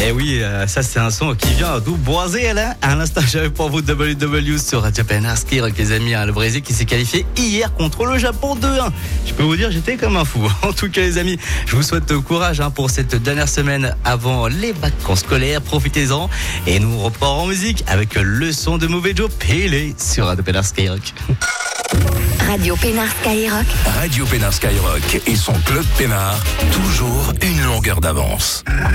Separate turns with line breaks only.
Et oui, ça c'est un son qui vient d'où Boisé là. À l'instant, j'avais pour vous WW sur Radio Pénard Skyrock, les amis, le Brésil qui s'est qualifié hier contre le Japon 2-1. Je peux vous dire, j'étais comme un fou. En tout cas, les amis, je vous souhaite courage pour cette dernière semaine avant les vacances scolaires. Profitez-en et nous repartons en musique avec le son de Mauvais Joe Pélé sur Radio Pénard Skyrock.
Radio Pénard Skyrock.
Radio Pénard Skyrock et son club Pénard, toujours une longueur d'avance.